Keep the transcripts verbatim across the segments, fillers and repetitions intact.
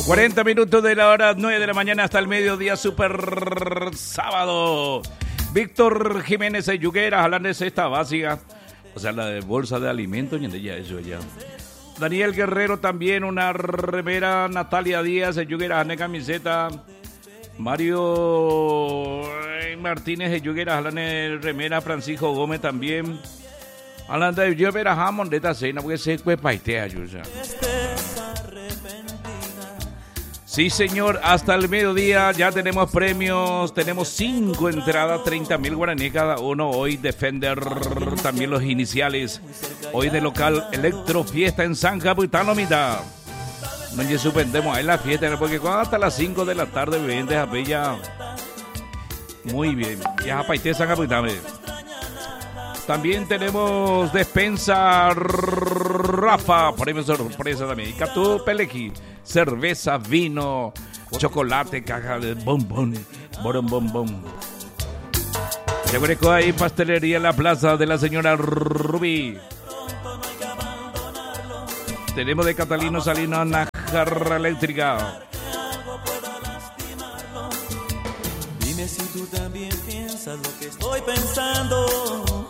cuarenta minutos de la hora nueve de la mañana hasta el mediodía, super sábado. Víctor Jiménez de Yugueras, hablando de cesta básica, o sea, la de bolsa de alimentos, y ya eso ya. Daniel Guerrero también, una remera. Natalia Díaz de Yugueras, una camiseta. Mario Martínez de Yugueras, hablando de remera. Francisco Gómez también. Hablando de yo ver a Hammond de esta cena, porque se fue paitea, yo, o sea. Sí, señor, hasta el mediodía ya tenemos premios, tenemos cinco entradas, treinta mil guaraní cada uno. Hoy Defender, también los iniciales. Hoy de local Electrofiesta en San Capitano Mitad. No ya suspendemos ahí la fiesta, porque cuando hasta las cinco de la tarde vendes a Bella. Muy bien, ya paité San Capitano. También tenemos despensa Rafa, premio sorpresa también. Y Catú Pelequi, cerveza, vino, chocolate, caja de bombón, bombón, bombón. Te ofrezco ahí pastelería en la plaza de la señora Rubí. Tenemos de Catalino Salinas una jarra eléctrica. Dime si tú también piensas lo que estoy pensando.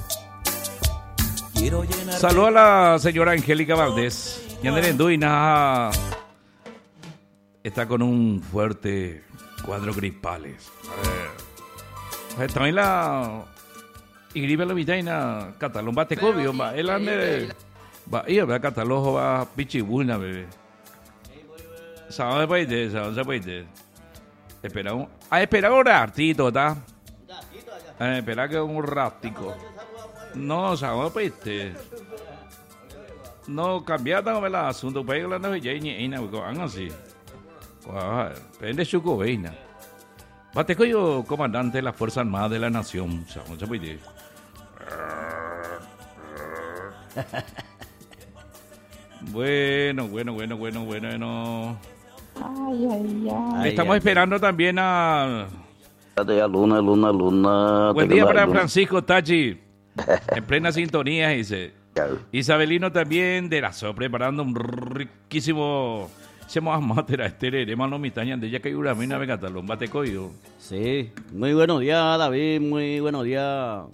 Saludos a la señora Angélica Valdés. Yanderenduina está con un fuerte cuadro gripales. También la y gripe la vitaina catalón bate covid, va el ande va y va catalón va pichibuna bebé. Sabe paide, sabe paide. Espera un, ah, espera un ratito, ¿ta? Eh, espera que un ratico. No, sabes, pues, no cambiar tan el asunto, pero la no ya ni ina, porque van así. Pende su gobeina. Bateco yo, comandante de las Fuerzas Armadas de la Nación, sabes, se puede. Bueno, bueno, bueno, bueno, bueno, bueno. Ay, ay, ay. Estamos esperando también a. Luna, luna, luna. Buen día para Francisco Tachi. En plena sintonía, dice. Isabelino también de la So, preparando un riquísimo. Se llama matera estere, mano mitaña de ya que hay una mina de catalón, bate coyo. Sí, muy buenos días, David, muy buenos días.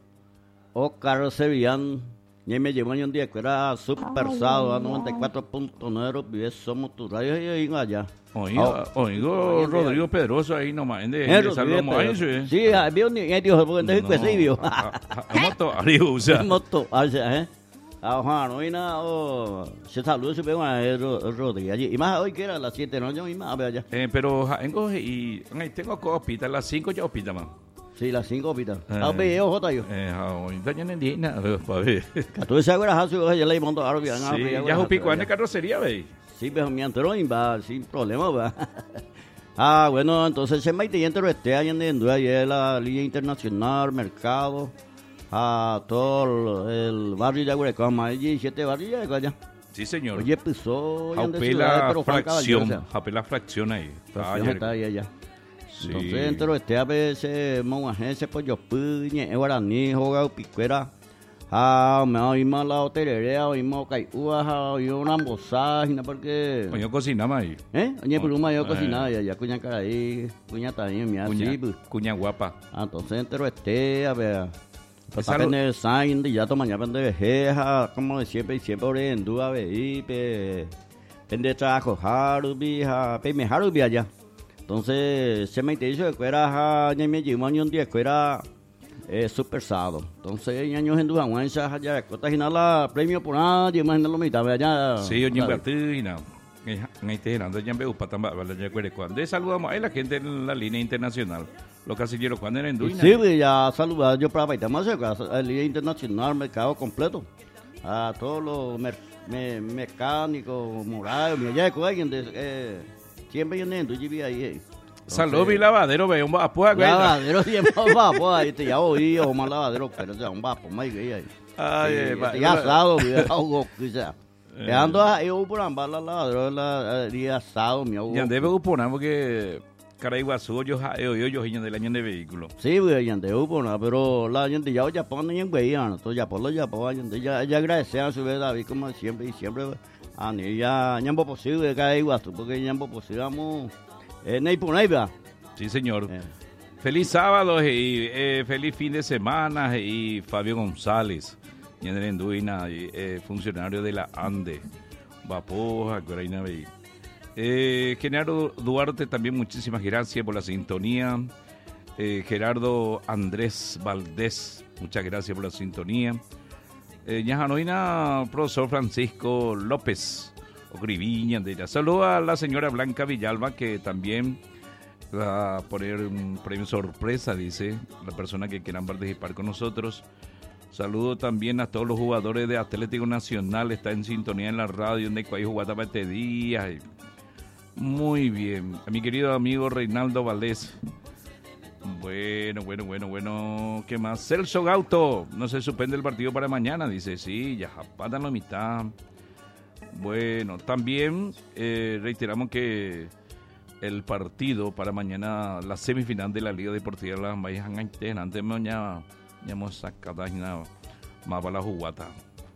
Oscar Sevillán, ya me llevó un día que era super sábado, a noventa y cuatro punto nueve, vive somos tu radio y ahí allá. Oiga, oigo, Rodrigo Pedroso ahí nomás, en de Salomón ahí, sí. Sí, había un niño, porque entonces que sí vio. Moto, arriba, o sea. Moto, ¿eh? Ajá, no hay nada, se saluda, se pega a Rodrigo allí. Y más hoy que era las siete, no, yo misma, a ver allá. Eh, pero tengo, y tengo hospital, las cinco ya hospital, man. Sí, las cinco hospital. Ah, veo, Jota, yo. Eh, ahorita ya no entiendo nada, para ver. Tú sabes que era ya le monto a Arabia. Sí, ya es un pico de carrocería, ve. Sí, pero mi anterón va sin problema, va. Ah, bueno, entonces se me entero este año en ayer la línea internacional, mercado, a todo el barrio de Aguarecama, allí siete barrios de allá. Sí, señor. Oye, pisó. Japela fracción, Japela fracción ahí. Fracción está ahí allá. Sí. Entonces, entero este a veces, monajense, pues yo puñe, guaraní, jogado, picuera. Ah, me oímos la hotelera, oímos caiúa, oímos una embosada, ¿no? Porque... Yo cocinaba ahí. ¿Eh? Oye, por una yo cocinaba, ya, ya cuña caraí, cuña también, me así, pues. Cuña guapa. Ah, entonces entero este, a ver... Pues a vender sign, ya toma mañana vende vejeja, como de siempre, y siempre orendo, a ver, y pe... Vende trabajo, harubi, ha, pe, me harubi allá. Entonces, se me dice que era, ya me llevó un día que era... Eh, super sábado. Entonces, en años en Dujan, esa allá, cota la premio por nada, yo imagino lo mitad, allá. Sí, yo invertí, no. En este gerando ya me gusta también, ya recuerdo cuando saludamos a la gente en la línea internacional. Los casilleros cuando eran en Duina. Sí, ya saludar yo para bailar más la línea internacional, mercado completo. A todos los mer me mecánicos, morales, mi allá, alguien de eh, siempre yo en Duina ahí. Saludos, mi lavadero, ve un vapo. Lavadero siempre un vapo, ahí te ya oí, o más lavadero, pero ya un vapo, más que ahí. Ay, ya asado, algo quizá. Ando ahí por ambas la lavadero, la día asado, mi abuelo. Ya debe uponar porque Caraiguazú, yo yo yo yo del año de vehículo. Sí, güey, ya debe uponar, pero la gente ya ya ponen en güey, entonces ya por lo ya por ya ya agradecer a su vez David como siempre y siempre Ah, ni ya, ya es posible que hay guasto, porque ya es posible, vamos, eh, Ney por Ney, ¿verdad? Sí, señor. Eh. Feliz sábado y eh, feliz fin de semana y Fabio González, Ñanderenduina, eh, funcionario de la ANDE, Vapoja, Coraina Bey. Eh, Genaro Duarte, también muchísimas gracias por la sintonía. Eh, Gerardo Andrés Valdés, muchas gracias por la sintonía. Eh, Ñajanoina, profesor Francisco López, Ocriviña, de ella. Saludo a la señora Blanca Villalba, que también va a poner un premio sorpresa, dice la persona que quieran participar con nosotros. Saludo también a todos los jugadores de Atlético Nacional, está en sintonía en la radio, en el cual jugaba este día. Muy bien, a mi querido amigo Reinaldo Valdés. Bueno, bueno, bueno, bueno, ¿qué más? Celso Gauto, no se suspende el partido para mañana, dice, sí, ya patan la mitad. Bueno, también eh, reiteramos que el partido para mañana, la semifinal de la Liga Deportiva de las Valles Antes, antes mañana, ya hemos sacado más para la jugata.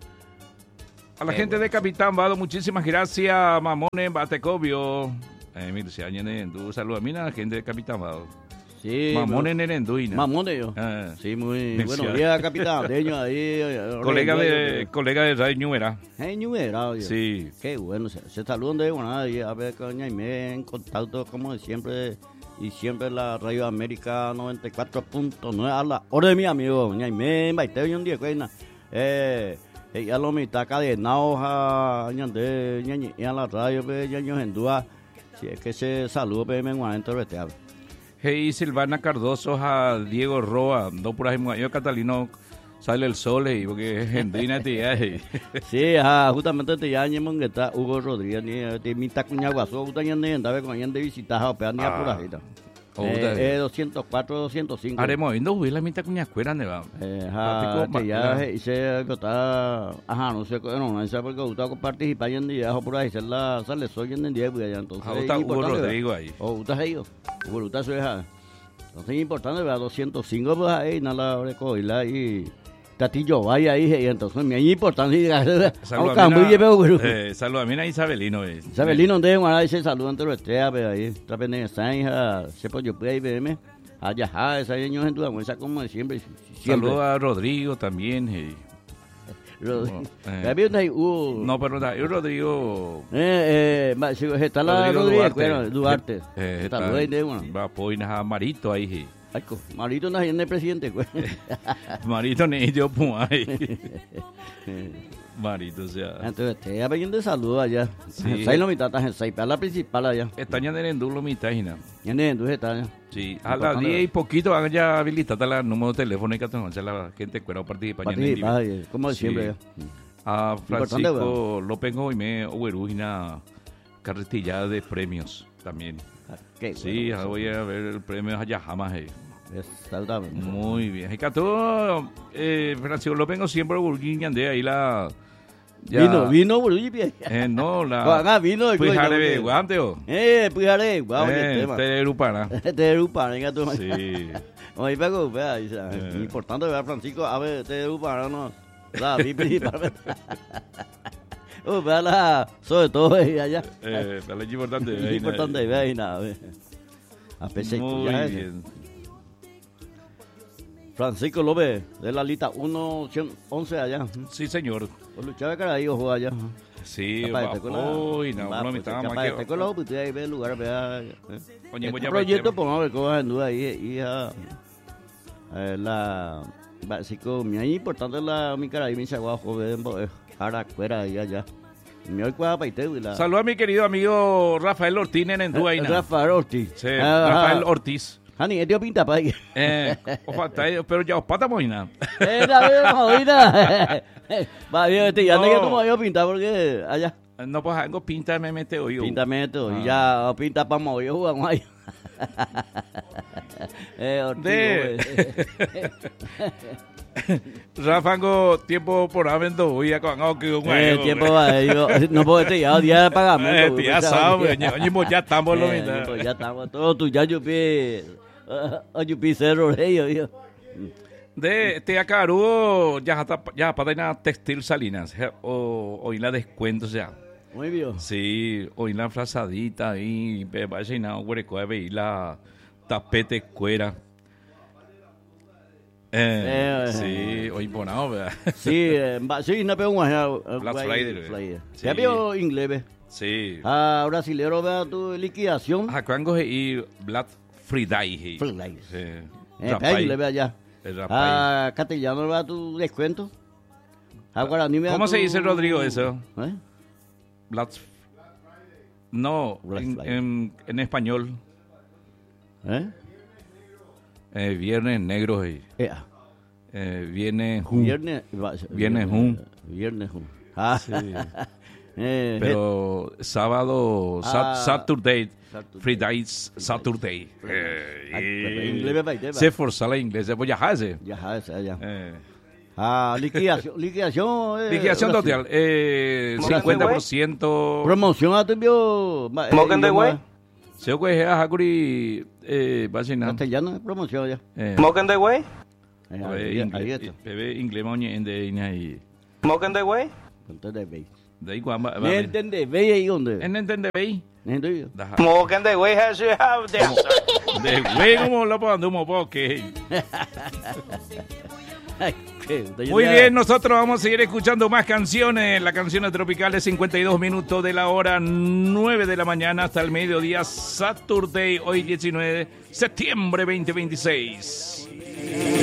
A la eh, gente bueno. de Capitán Vado, muchísimas gracias, Mamones Batecobio. Eh, mire, si alguien en saluda a mí, a la gente de Capitán Vado. Sí, Mamones Nerenduina. Mamones yo. Eh, sí, muy bueno. Día capitán, deño ahí. colega de colega de Radio Ñuera. Eh, Ñuera. Sí. Qué bueno. Se, se saludan de bueno, y a ver con Ñaimé en contacto como de siempre y siempre la Radio América noventa y cuatro punto nueve a la hora de mi amigo Ñaimé, baite un día cuena. Eh, ya lo mitad cadenado a ñande ñañi a la radio pe ñaño en dúa. Si es que se saludo pe me guarento reteable. Hey, Silvana Cardoso, a Diego Roa, no por ahí, yo Catalino, sale el sol, y porque es gendrina de sí, ajá, justamente te llaman que está Hugo Rodríguez, ni te imita cuñaguazo, usted ya ni andaba con alguien de visitar, o peor ni a pura jita. Eh, doscientos cuatro, doscientos cinco. Haremos, ¿no hubiera la mitad cuñacuera, ne va? Eh, ajá, que ya hice que está, ajá, no sé, no, no sé porque usted participar en día, o por ahí, se la sale soy en el día, pues allá, entonces. Ah, está Hugo Rodrigo ahí. O usted ha ido, Hugo, usted soy, ajá. Entonces es importante, ¿verdad? doscientos cinco, pues ahí, nada la recogerla y Tatillo vaya ahí, y entonces me es importante. Saludos a mí, a Isabelino. Eh. Isabelino, de una dice saludos ante los estrellas, pero ahí, trapen en esta hija, sepa yo puedo ir, verme. Allá, ja, esa niña en tu esa como de siempre. Saludos a Rodrigo también. Eh. Rodrigo. No, eh. uh, no, pero no, yo Rodrigo. Eh, eh, si está la Rodrigo Rodríguez, Duarte. Bueno, Duarte. Eh, está saludos de una. Va a poner a Marito ahí. Ay, Marito no es el presidente, güey. Marito ni yo, pues, ahí. Marito, o sea. Entonces, te ya pidiendo de saludos allá. Sí. Seis lo mitad, está en seis, la principal allá. Está en Nerendú lo mitad, Gina. En Nerendú está allá. Sí, a las diez y poquito van ya habilitar el número de teléfono y que la gente cuera participar. Participa, como siempre. Sí. A Francisco López Goimé, Oberugina, carretilla de premios también. Qué sí, bueno, voy a ver el premio allá jamás. Eh. Exactamente. Muy bien. Todo, eh, Francisco López siempre Burguín de ahí la. Ya, vino, vino, Burguín. Eh, no, la. Ah, vino. Pues jare guante o. Eh, pues jare, guau, eh, te erupana. Te erupana, venga tú. Sí. Oye, pero, vea, es importante ver a Francisco, a ver, te erupana, no. La, mi principalmente. Uh, la, sobre todo allá. Eh, es importante. Es importante, vea y nada. A pesar muy ya bien. Francisco López, de la lista uno once allá. Sí, señor. Por luchar de Caraío jugó allá. Sí, uy, no, no me estaba más que... con los pues ahí ve el lugar, vea. Oye, este proyecto, pues, a ver cómo en duda ahí, y a la... Básico, muy importante la mi cara y mi sagua joven, jara cuera y allá. Mi hoy cuadra paite la. Saludos a mi querido amigo Rafael Ortiz en Enduaina. Rafael Ortiz. Sí, ah, Rafael Ortiz. Hani, él dio pinta para ahí. Eh, pero ya os pata moina. Eh, David Moina. Va bien, este ya no que como yo pinta porque allá. No, pues algo pinta me mete hoy. Pinta me mete hoy, ya pinta para mover jugamos ahí. eh, Ortiz, de... Rafango, tiempo por avento hoy a con algo que eh, tiempo va, yo no puedo estar ya día de pagamento. Eh, ya sabes, ya estamos lo mismo. Ya estamos todos tú ya yo pi, yo pi cero ellos. De te acaruo ya está ya para textil Salinas o o la descuentos ya. Muy bien. Sí, hoy la frazadita ahí, pe vaya na huerecoa y la tapete cuera. Eh, Eh, sí, hoy ponado, ¿verdad? Sí, eh, va- sí, no pego más. Black Friday, sí. Ya veo inglés, ve. Sí. Ah, brasilero, vea tu liquidación. A cuánto y Black Friday. Friday. Sí. Eh, Rapay. vea inglés, vea ya. El rapay. Ah, castellano, vea tu descuento. Ah, guaraní, vea ¿Cómo tu- se dice, Rodrigo, eso? ¿Eh? Black... No, Black en, Friday. en, en español. ¿Eh? Eh, viernes negro. Eh, Eh, ah, eh, viernes... jun. Viernes. va- Viernes, jun. Viernes, jun. Ah, Sí. eh, Pero sábado, sat- Ah, Saturday, Saturday. Friday, Saturday. Ah, Eh, pero inglés me parece, va. se forza la inglés, voy a hacer. Ya, ya, ya. Eh, Ah, liquidación. Liquidación. eh, liquidación Brasil. total, eh, Smoking cincuenta por ciento. Promoción a tu envío. ma- eh, Smoking the idioma way. Se ocupe a Hakuri, eh, vacina. Castellano es promoción ya. Eh, Smoking the way? Eh, eh, ahí, ahí inglés, está. bebé inglés, moñe, en de ina y Smoking the way? Entonces, veis. de ahí cuando va. ¿Me entendés? ¿Veis ahí dónde? En entende veis. ¿Me entendés? Da- Smoking the way has you have there. De güey como lo puedo un poque. Ay, qué- Muy ya- bien, nosotros vamos a seguir escuchando más canciones, las canciones tropicales, cincuenta y dos minutos de la hora nueve de la mañana hasta el mediodía, Saturday, hoy diecinueve de septiembre veinte veintiséis.